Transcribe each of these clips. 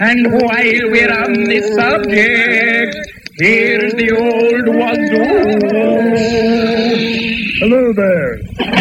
And while we're on this subject, here's the old wazoo. Hello there.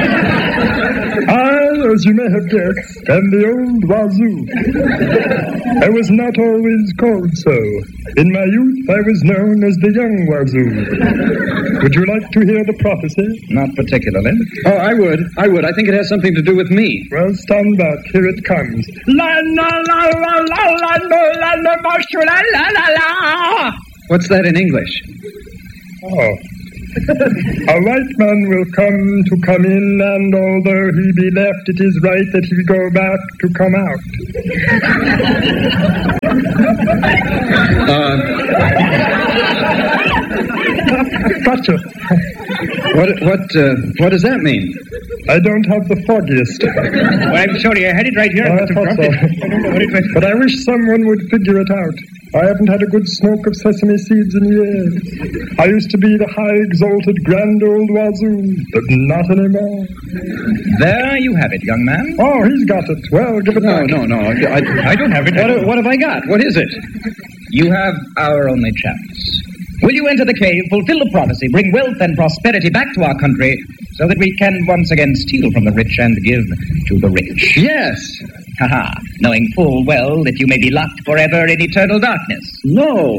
I, as you may have guessed, am the old wazoo. I was not always called so. In my youth, I was known as the young wazoo. Would you like to hear the prophecy? Not particularly. Oh, I would. I think it has something to do with me. Well, stand back. Here it comes. La la la la la la la la la la la la. What's that in English? Oh. A white man will come in, and although he be left, it is right that he go back to come out. Gotcha. What does that mean? I don't have the foggiest. Well, I'm sorry, I had it right here. I thought so. But I wish someone would figure it out. I haven't had a good smoke of sesame seeds in years. I used to be the high, exalted, grand old wazoo, but not anymore. There you have it, young man. Oh, he's got it. Well, give it back. No. I don't have it. What have I got? What is it? You have our only chance. Will you enter the cave, fulfill the prophecy, bring wealth and prosperity back to our country, so that we can once again steal from the rich and give to the rich? Yes. Ha-ha, knowing full well that you may be locked forever in eternal darkness. No.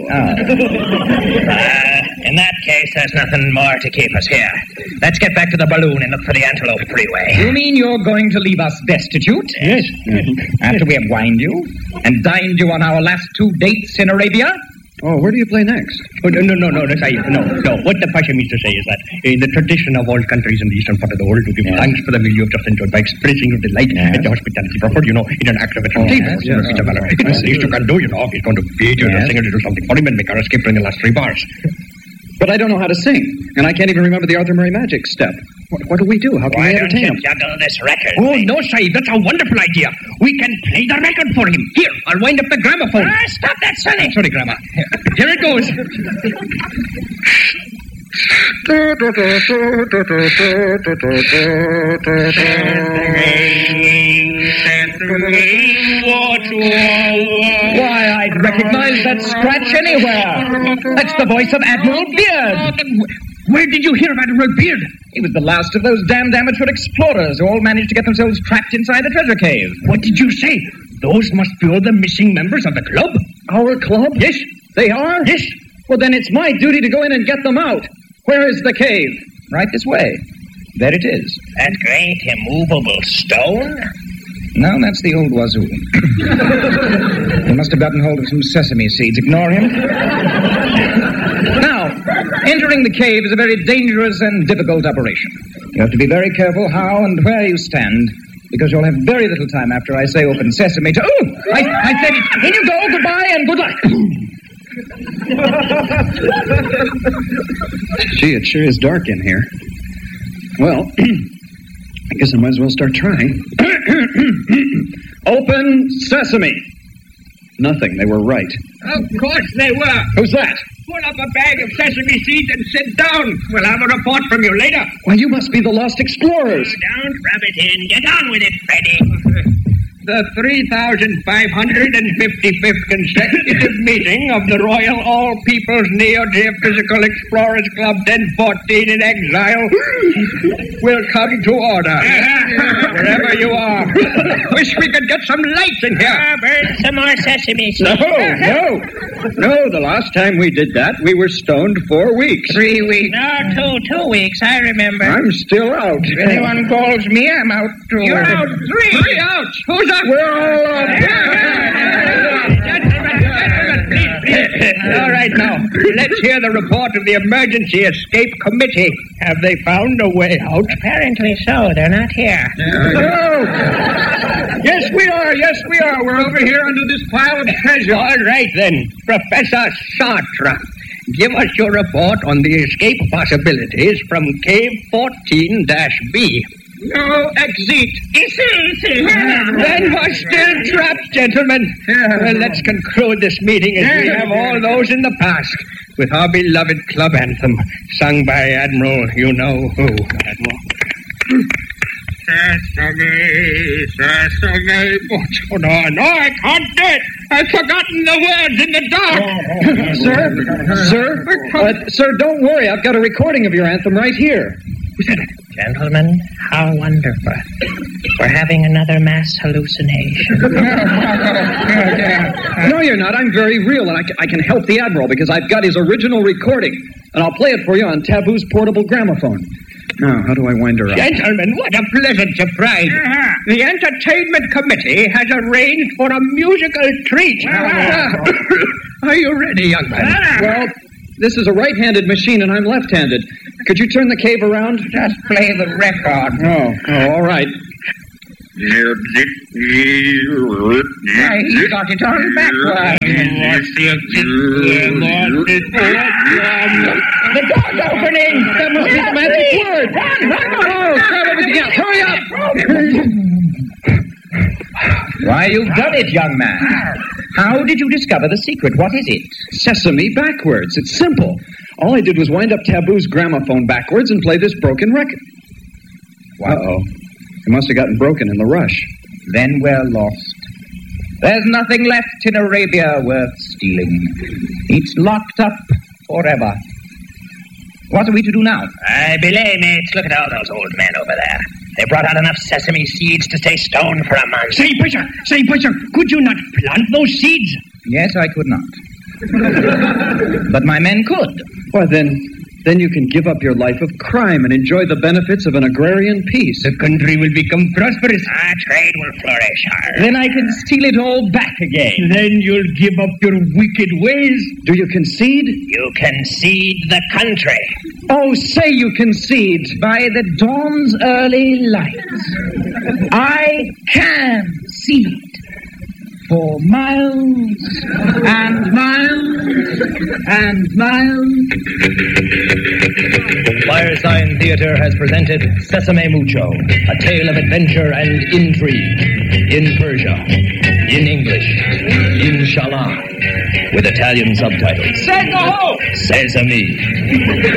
In that case, there's nothing more to keep us here. Let's get back to the balloon and look for the Antelope Freeway. You mean you're going to leave us destitute? Yes. After we have wined you and dined you on our last 2 dates in Arabia? Oh, where do you play next? Oh, no. What the Pasha means to say is that in the tradition of all countries in the eastern part of the world to give thanks for the meal you have just enjoyed by expressing your delight at the hospitality proffered, in an act of achievement. It is the least you can do, He's going to feed you and sing a little something for him and make our escape during the last 3 bars. But I don't know how to sing, and I can't even remember the Arthur Murray magic step. What do we do? How can we entertain him? Juggle this record? Oh, no, Saeed, that's a wonderful idea. We can play the record for him. Here, I'll wind up the gramophone. Stop that, Sonny. Sorry, Grandma. Here it goes. Why, I'd recognize that scratch anywhere. That's the voice of Admiral Beard. Where did you hear of Admiral Beard? He was the last of those damned amateur explorers who all managed to get themselves trapped inside the treasure cave. What did you say? Those must be all the missing members of the club. Our club? Yes. They are? Yes. Well, then it's my duty to go in and get them out. Where is the cave? Right this way. There it is. That great immovable stone? No, that's the old wazoo. He must have gotten hold of some sesame seeds. Ignore him. Now, entering the cave is a very dangerous and difficult operation. You have to be very careful how and where you stand, because you'll have very little time after I say open sesame to... Oh! I said, in you go, goodbye, and good luck. Gee, it sure is dark in here. Well, I guess I might as well start trying. Open sesame. Nothing. They were right. Of course they were. Who's that? Pull up a bag of sesame seeds and sit down. We'll have a report from you later. Why, you must be the Lost Explorers. Don't rub it in. Get on with it, Freddy. The 3,555th consecutive meeting of the Royal All-People's Neo-Geophysical Explorers Club 1014 in exile will come to order. Wherever you are. Wish we could get some lights in here. Burn some more sesame seeds. No, the last time we did that, we were stoned 4 weeks. 3 weeks. No, 2 weeks, I remember. I'm still out. If anyone calls me, I'm out too. You're out. 3 out. Who's up? We're all up. Gentlemen, all right, now, let's hear the report of the Emergency Escape Committee. Have they found a way out? Apparently so. They're not here. No. Yes, we are. We're over here under this pile of treasure. All right, then. Professor Sartre, give us your report on the escape possibilities from Cave 14-B. No exit. Then we're still trapped, gentlemen. Well, let's conclude this meeting as we have all those in the past with our beloved club anthem, sung by Admiral you-know-who. Admiral. Sesame, sesame. Oh, no, I can't do it. I've forgotten the words in the dark. Sir, don't worry. I've got a recording of your anthem right here. Who said it? Gentlemen, how wonderful. We're having another mass hallucination. No, you're not. I'm very real, and I can help the Admiral because I've got his original recording, and I'll play it for you on Taboo's portable gramophone. Now, how do I wind her up? Gentlemen, what a pleasant surprise. The Entertainment Committee has arranged for a musical treat. Are you ready, young man? Well, this is a right-handed machine, and I'm left-handed. Could you turn the cave around? Just play the record. Oh, all right. He got it all backwards. The door's opening. That must be the magic word. Oh, start everything else. Hurry up. Why, you've done it, young man. How did you discover the secret? What is it? Sesame backwards. It's simple. All I did was wind up Taboo's gramophone backwards and play this broken record. Uh-oh. It must have gotten broken in the rush. Then we're lost. There's nothing left in Arabia worth stealing. It's locked up forever. What are we to do now? Belay, mates, look at all those old men over there. They brought out enough sesame seeds to stay stoned for a month. Say, Pusher, could you not plant those seeds? Yes, I could not. But my men could. Well, then you can give up your life of crime and enjoy the benefits of an agrarian peace. The country will become prosperous. Our trade will flourish. Then I can steal it all back again. Then you'll give up your wicked ways. Do you concede? You concede the country. Oh, say you concede. By the dawn's early light, I can cede. For miles and miles and miles. Firesign Theater has presented Sesame Mucho, a tale of adventure and intrigue. In Persia, in English, Inshallah, with Italian subtitles. Say no! Sesame.